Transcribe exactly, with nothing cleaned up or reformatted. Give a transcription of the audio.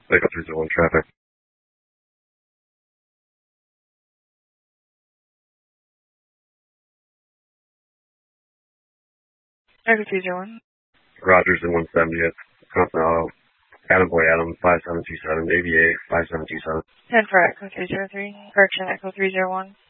Echo three zero one traffic. Echo three zero one. Rogers in one seventieth. Continental. Adam Boy Adam five seven two seven. A V A five seven two seven. ten for Echo three zero three. Correction, Echo three zero one.